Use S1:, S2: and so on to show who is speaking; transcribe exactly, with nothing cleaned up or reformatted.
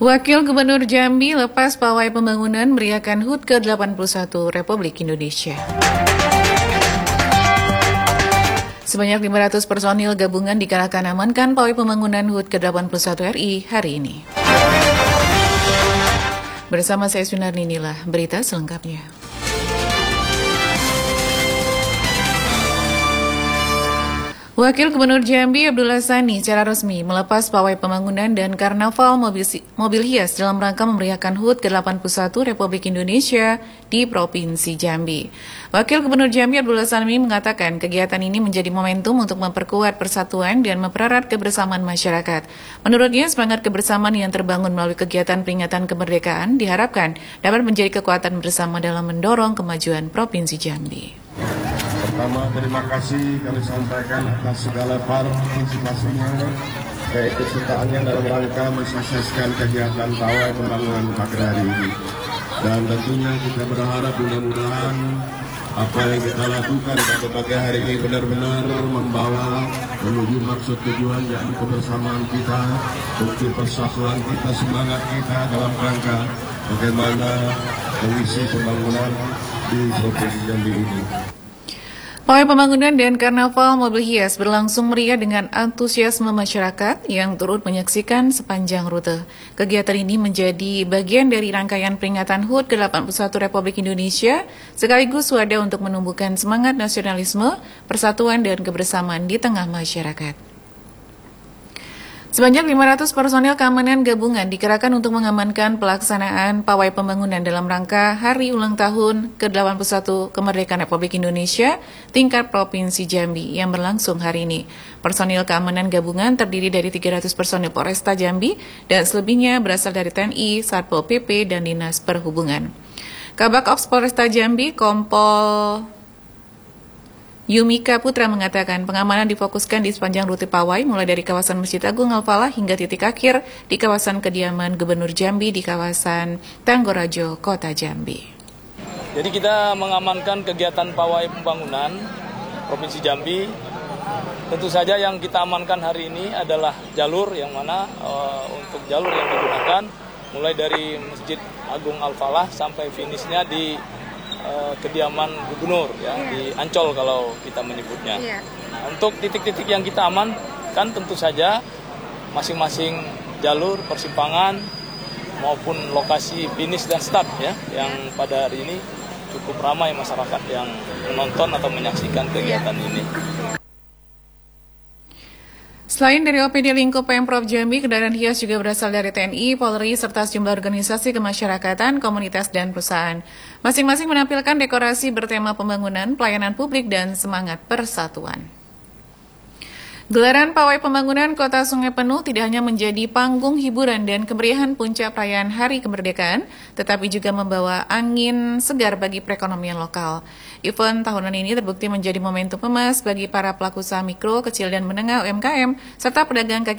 S1: Wakil Gubernur Jambi lepas pawai pembangunan meriahkan H U T ke delapan puluh satu Republik Indonesia. Sebanyak lima ratus personil gabungan dikerahkan amankan pawai pembangunan H U T ke delapan puluh satu R I hari ini. Bersama saya Sunarni, inilah berita selengkapnya. Wakil Gubernur Jambi Abdullah Sani secara resmi melepas pawai pembangunan dan karnaval mobil, mobil hias dalam rangka memeriahkan H U T ke delapan puluh satu Republik Indonesia di Provinsi Jambi. Wakil Gubernur Jambi Abdullah Sani mengatakan kegiatan ini menjadi momentum untuk memperkuat persatuan dan mempererat kebersamaan masyarakat. Menurutnya, semangat kebersamaan yang terbangun melalui kegiatan peringatan kemerdekaan diharapkan dapat menjadi kekuatan bersama dalam mendorong kemajuan Provinsi Jambi.
S2: Pertama, terima kasih kami sampaikan atas segala partisipasinya, baik kesertaannya dalam rangka mensukseskan kegiatan pawai pembangunan pada hari ini. Dan tentunya kita berharap mudah-mudahan apa yang kita lakukan pada pagi hari ini benar-benar membawa menuju maksud tujuan, yakni kebersamaan kita, bukti persatuan kita, semangat kita dalam rangka bagaimana mengisi pembangunan di Provinsi Jambi ini.
S1: Pawai pembangunan dan karnaval mobil hias berlangsung meriah dengan antusiasme masyarakat yang turut menyaksikan sepanjang rute. Kegiatan ini menjadi bagian dari rangkaian peringatan H U T ke delapan puluh satu Republik Indonesia, sekaligus wadah untuk menumbuhkan semangat nasionalisme, persatuan dan kebersamaan di tengah masyarakat. Sebanyak lima ratus personel keamanan gabungan dikerahkan untuk mengamankan pelaksanaan pawai pembangunan dalam rangka Hari Ulang Tahun ke delapan puluh satu Kemerdekaan Republik Indonesia tingkat Provinsi Jambi yang berlangsung hari ini. Personil keamanan gabungan terdiri dari tiga ratus personil Polresta Jambi dan selebihnya berasal dari T N I, Satpol P P, dan Dinas Perhubungan. Kabak Ops Polresta Jambi, Kompol Yumika Putra mengatakan pengamanan difokuskan di sepanjang rute pawai mulai dari kawasan Masjid Agung Al-Falah hingga titik akhir di kawasan kediaman Gubernur Jambi di kawasan Tanggorajo, Kota Jambi.
S3: Jadi kita mengamankan kegiatan pawai pembangunan Provinsi Jambi. Tentu saja yang kita amankan hari ini adalah jalur yang mana uh, untuk jalur yang digunakan mulai dari Masjid Agung Al-Falah sampai finishnya di Uh, kediaman gubernur ya, yeah. Di Ancol kalau kita menyebutnya. Yeah. Nah, untuk titik-titik yang kita aman kan tentu saja masing-masing jalur persimpangan maupun lokasi finish dan start ya, yang pada hari ini cukup ramai masyarakat yang menonton atau menyaksikan kegiatan yeah. ini.
S1: Selain dari O P D lingkup Pemprov Jambi, kendaraan hias juga berasal dari T N I, Polri, serta sejumlah organisasi kemasyarakatan, komunitas, dan perusahaan. Masing-masing menampilkan dekorasi bertema pembangunan, pelayanan publik, dan semangat persatuan. Gelaran Pawai Pembangunan Kota Sungai Penuh tidak hanya menjadi panggung hiburan dan kemeriahan puncak perayaan Hari Kemerdekaan, tetapi juga membawa angin segar bagi perekonomian lokal. Event tahunan ini terbukti menjadi momentum emas bagi para pelaku usaha mikro, kecil, dan menengah U M K M, serta pedagang kaki